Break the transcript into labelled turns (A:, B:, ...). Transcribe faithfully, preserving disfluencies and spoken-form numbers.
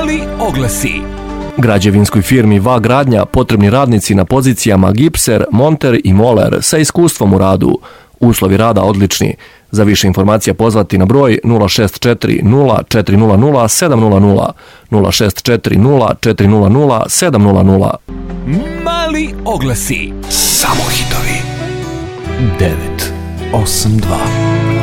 A: Mali oglasi.
B: Građevinskoj firmi Va Gradnja potrebni radnici na pozicijama gipser, monter i moler sa iskustvom u radu. Uslovi rada odlični. Za više informacija pozvati na broj nula šest četiri nula četiri nula nula sedam nula nula, nula šest četiri nula četiri nula nula sedam nula nula.
A: Mali oglasi.
C: Samo hitovi. devet osam dva